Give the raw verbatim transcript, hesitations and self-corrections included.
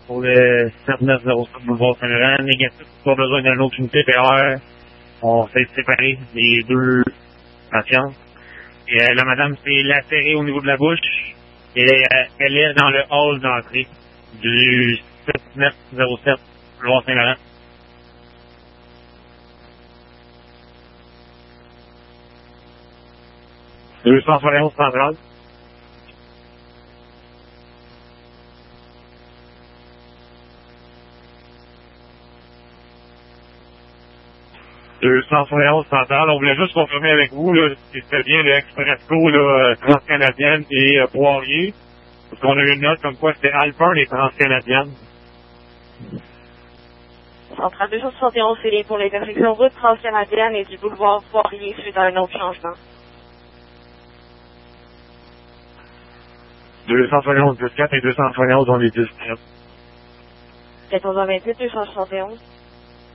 pour le sept neuf zéro sept boulevard Saint-Laurent. Négatif, pas besoin d'un autre unité P R. On s'est séparé les deux patients. Et euh, la madame s'est lacérée au niveau de la bouche. Et euh, elle est dans le hall d'entrée du sept neuf zéro sept boulevard Saint-Laurent. deux cent soixante et onze centrale. deux cent soixante et onze centrale. On voulait juste confirmer avec vous là, si c'était bien le Expressco là, Transcanadienne et euh, Poirier. Parce qu'on a eu une note comme quoi c'était Alpern et Transcanadienne. Centrale deux cent soixante et onze, c'est lié pour l'intersection route transcanadienne et du boulevard Poirier suite à un autre changement. deux cent soixante et onze plus quatre et deux cent soixante et onze, on est dix-sept. quatorze vingt-huit, deux cent soixante et onze.